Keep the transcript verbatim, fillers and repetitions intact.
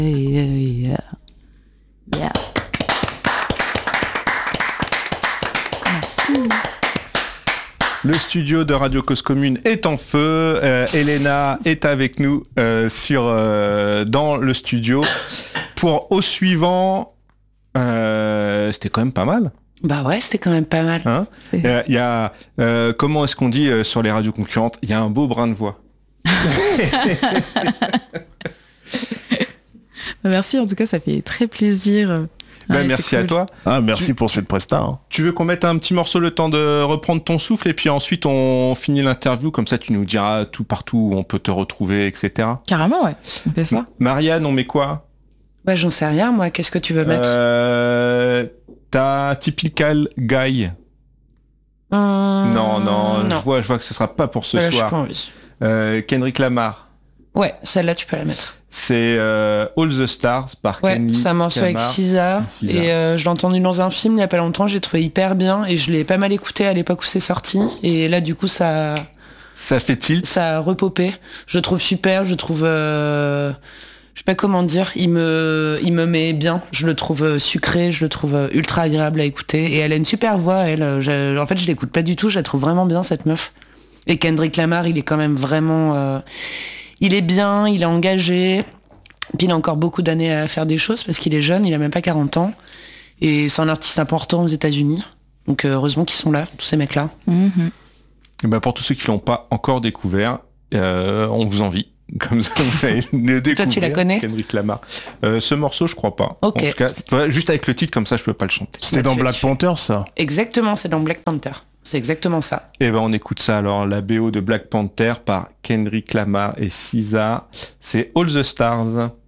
Yeah. Yeah. Merci. Le studio de Radio Cause Commune est en feu. Euh, Elena est avec nous euh, sur, euh, dans le studio. Pour Au Suivant, euh, c'était quand même pas mal. Bah ouais, c'était quand même pas mal. Hein, il y a, il y a euh, comment est-ce qu'on dit euh, sur les radios concurrentes, il y a un beau brin de voix. Merci, en tout cas, ça fait très plaisir. Ben, Ouais, merci c'est cool. à toi. Ah, merci Tu- pour cette presta. Hein. Tu veux qu'on mette un petit morceau le temps de reprendre ton souffle et puis ensuite on finit l'interview, comme ça tu nous diras tout partout où on peut te retrouver, et cetera. Carrément, ouais. On fait ça. Marianne, on met quoi? Bah j'en sais rien, moi. Qu'est-ce que tu veux mettre euh, T'as Typical Guy. Hum, Non, non, non. Je, vois, je vois que ce sera pas pour ce Voilà, j'ai soir. pas envie. Euh, Kendrick Lamar. Ouais, celle-là, tu peux la mettre. C'est euh, All the Stars par Ouais, Kendrick c'est un morceau avec Lamar. Cisa. Cisa. Et euh, je l'ai entendu dans un film il y a pas longtemps. J'ai trouvé hyper bien. Et je l'ai pas mal écouté à l'époque où c'est sorti. Et là, du coup, ça, Ça fait tilt. ça a repopé. Je le trouve super. Je trouve... euh, je sais pas comment dire. Il me, il me met bien. Je le trouve euh, sucré. Je le trouve euh, ultra agréable à écouter. Et elle a une super voix, elle. Euh, je- en fait, je l'écoute pas du tout. Je la trouve vraiment bien, cette meuf. Et Kendrick Lamar, il est quand même vraiment... euh, il est bien, il est engagé. Puis il a encore beaucoup d'années à faire des choses parce qu'il est jeune, il a même pas quarante ans. Et c'est un artiste important aux États-Unis. Donc euh, heureusement qu'ils sont là, tous ces mecs-là. Mhm. Et ben pour tous ceux qui l'ont pas encore découvert, euh, on vous envie. Comme ça, vous allez le découvrir. Toi, tu la connais Kendrick Lamar. Euh, ce morceau, je crois pas. Ok. En tout cas, tu vois, juste avec le titre, comme ça, je peux pas le chanter. C'était Bah, dans tu- Black tu- Panther, ça. Exactement, c'est dans Black Panther. C'est exactement ça. Et ben on écoute ça alors, la B O de Black Panther par Kendrick Lamar et Cisa. C'est All the Stars.